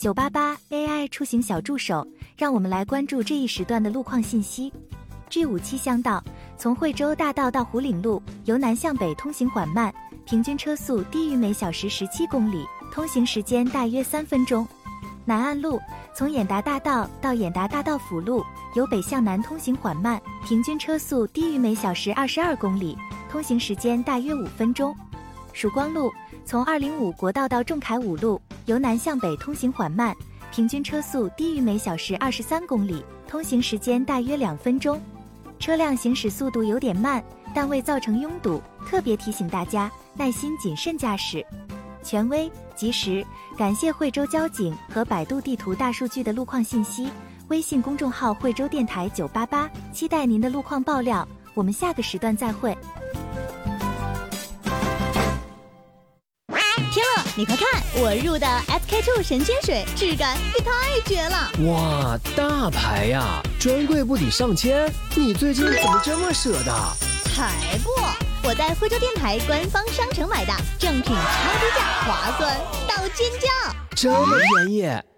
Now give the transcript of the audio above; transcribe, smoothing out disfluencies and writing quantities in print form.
988 AI 出行小助手，让我们来关注这一时段的路况信息。G5气象道，从惠州大道到湖岭路，由南向北通行缓慢，平均车速低于每小时17公里，通行时间大约3分钟。南岸路，从演达大道到演达大道辅路，由北向南通行缓慢，平均车速低于每小时22公里，通行时间大约5分钟。曙光路，从205国道到仲恺五路，由南向北通行缓慢，平均车速低于每小时23公里，通行时间大约2分钟。车辆行驶速度有点慢，但未造成拥堵，特别提醒大家耐心谨慎驾驶。权威及时，感谢惠州交警和百度地图大数据的路况信息。微信公众号惠州电台988，期待您的路况爆料。我们下个时段再会。 天乐，你快看，我入的 SK2 神仙水，质感也太绝了！ 哇，大牌呀，专柜不抵上千，你最近怎么这么舍得？ 才不！我在惠州电台官方商城买的，正品超低价，划算到尖叫！ 这么便宜？